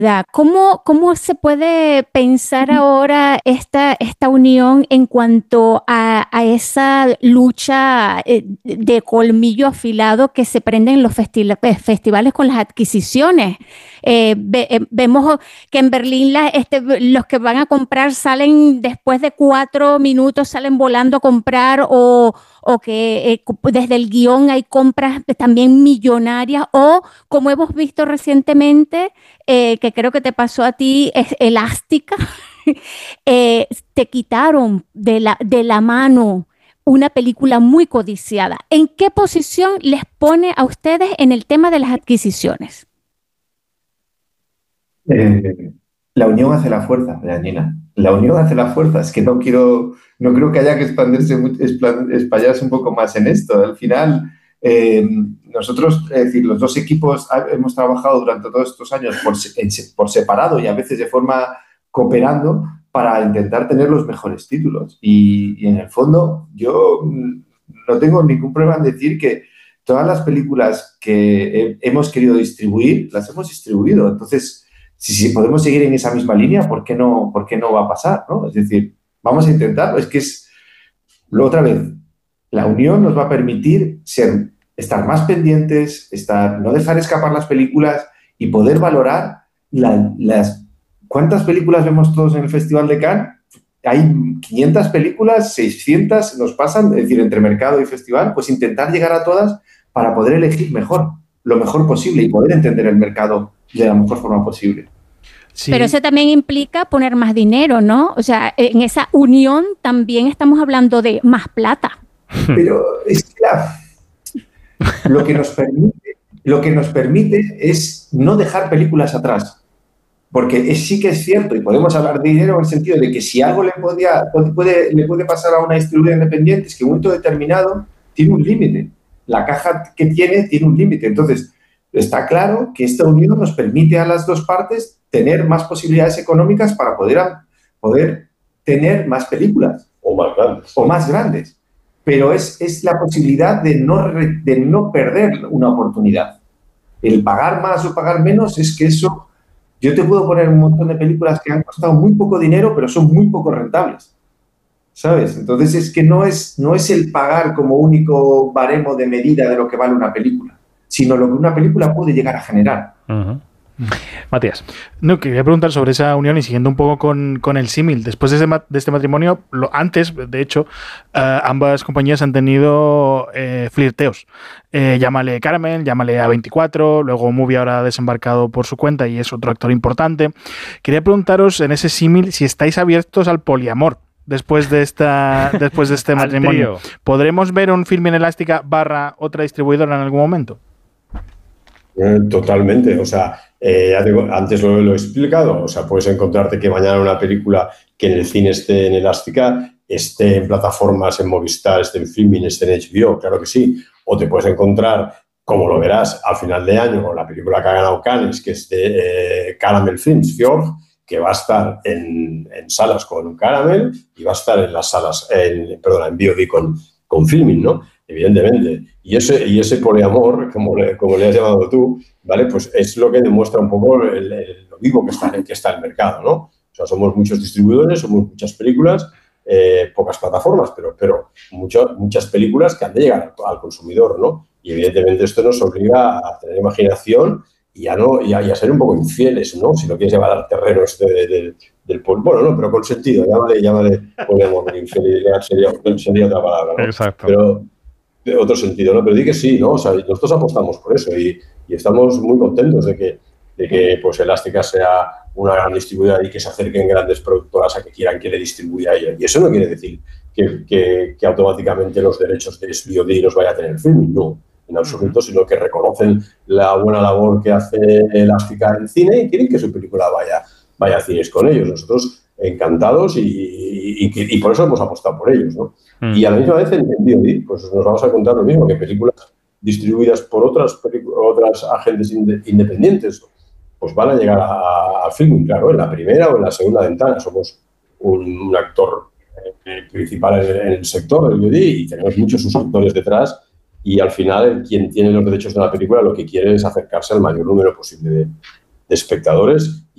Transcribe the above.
¿Cómo se puede pensar ahora esta unión en cuanto a esa lucha de colmillo afilado que se prende en los festivales con las adquisiciones? Vemos que en Berlín los que van a comprar salen después de 4 minutos, salen volando a comprar o que desde el guión hay compras también millonarias o como hemos visto recientemente, que creo que te pasó a ti, es elástica, te quitaron de la mano una película muy codiciada. ¿En qué posición les pone a ustedes en el tema de las adquisiciones? La unión hace la fuerza, Janina. La unión hace la fuerza. Es que no creo que haya que explayarse un poco más en esto. Al final, nosotros, es decir, los dos equipos hemos trabajado durante todos estos años por separado y a veces de forma cooperando para intentar tener los mejores títulos. Y en el fondo, yo no tengo ningún problema en decir que todas las películas que hemos querido distribuir, las hemos distribuido. Entonces, si podemos seguir en esa misma línea, ¿por qué no va a pasar, ¿no? Es decir, vamos a intentarlo. Es que otra vez, la unión nos va a permitir estar más pendientes, no dejar escapar las películas y poder valorar ¿cuántas películas vemos todos en el Festival de Cannes? Hay 500 películas, 600 nos pasan, es decir, entre mercado y festival, pues intentar llegar a todas para poder elegir lo mejor posible y poder entender el mercado de la mejor forma posible. Sí. Pero eso también implica poner más dinero, ¿no? O sea, en esa unión también estamos hablando de más plata. Pero es claro, lo que nos permite es no dejar películas atrás. Porque sí que es cierto, y podemos hablar de dinero en el sentido de que si algo le puede pasar a una distribuidora independiente es que en un momento determinado tiene un límite. La caja que tiene un límite. Entonces, está claro que esta unión nos permite a las dos partes tener más posibilidades económicas para poder tener más películas. O más grandes. Pero es la posibilidad de no perder una oportunidad. El pagar más o pagar menos es que eso... Yo te puedo poner un montón de películas que han costado muy poco dinero, pero son muy poco rentables, ¿sabes? Entonces es que no es el pagar como único baremo de medida de lo que vale una película, sino lo que una película puede llegar a generar. Uh-huh. Matías. No, quería preguntar sobre esa unión y siguiendo un poco con el símil. Después de este matrimonio, antes, de hecho, ambas compañías han tenido flirteos. Llámale Caramel, llámale A24, luego Movie ahora ha desembarcado por su cuenta y es otro actor importante. Quería preguntaros en ese símil si estáis abiertos al poliamor. Después de este matrimonio, ¿podremos ver un film en Elástica / otra distribuidora en algún momento? Totalmente, o sea, ya digo, antes lo he explicado, o sea, puedes encontrarte que mañana una película que en el cine esté en Elástica, esté en plataformas, en Movistar, esté en Filmin, esté en HBO, claro que sí, o te puedes encontrar, como lo verás al final de año, con la película que ha ganado Cannes, que es de Caramel Films, Fjord, que va a estar en salas con Caramel y va a estar en las salas, en VOD con Filmin, ¿no? Evidentemente. Y ese poliamor, como le has llamado tú, ¿vale? Pues es lo que demuestra un poco lo vivo que está el mercado, ¿no? O sea, somos muchos distribuidores, somos muchas películas, pocas plataformas, pero muchas películas que han de llegar al consumidor, ¿no? Y evidentemente esto nos obliga a tener imaginación y a ser un poco infieles, ¿no? Si lo quieres llevar al terreno del bueno, no, pero con sentido, llámale poliamor, infidelidad sería otra palabra, ¿no? Exacto. Pero de otro sentido, ¿no? Pero di que sí, ¿no? O sea, nosotros apostamos por eso y estamos muy contentos de que pues Elástica sea una gran distribuidora y que se acerquen grandes productoras a que quieran que le distribuya a ella. Y eso no quiere decir que automáticamente los derechos de SVOD los vaya a tener Filmin, no, en absoluto, sino que reconocen la buena labor que hace Elástica en cine y quieren que su película vaya a cines con ellos. Nosotros encantados y por eso hemos apostado por ellos, ¿no? Y a la misma vez en VOD, pues nos vamos a contar lo mismo, que películas distribuidas por otras agentes independientes, pues van a llegar a Filmin, claro, en la primera o en la segunda ventana. Somos un actor principal en el sector del VOD y tenemos muchos suscriptores detrás y al final quien tiene los derechos de la película lo que quiere es acercarse al mayor número posible de espectadores